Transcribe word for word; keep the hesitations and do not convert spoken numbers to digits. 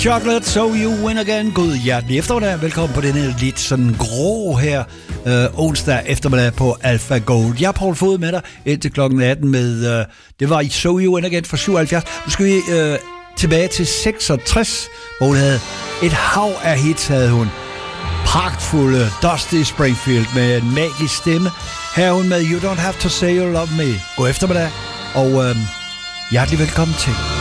Chocolate, so you win again. God hjertelig eftermiddag. Velkommen på denne lidt sådan grå her øh, onsdag eftermiddag på Alpha Gold. Jeg er Paul Fod med dig indtil klokken atten med, øh, det var i So You Win Again fra syvoghalvfjerds. Nu skal vi øh, tilbage til seksogtres, hvor hun havde et hav af hits, havde hun. Pragtfulde Dusty Springfield med en magisk stemme. Her er hun med You Don't Have To Say You Love Me. God eftermiddag, og øh, hjertelig velkommen til.